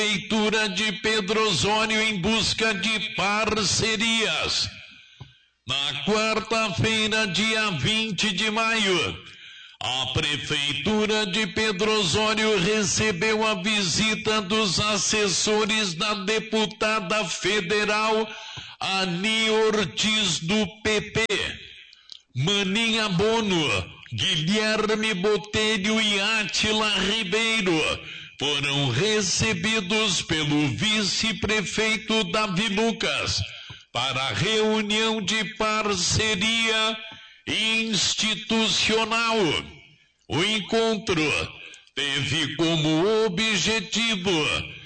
Prefeitura de Pedro Osório em busca de parcerias. Na quarta-feira, dia 20 de maio, a Prefeitura de Pedro Osório recebeu a visita dos assessores da deputada federal Ani Ortiz do PP, Maninha Bono, Guilherme Botelho e Átila Ribeiro foram recebidos pelo vice-prefeito Davi Lucas para a reunião de parceria institucional. O encontro teve como objetivo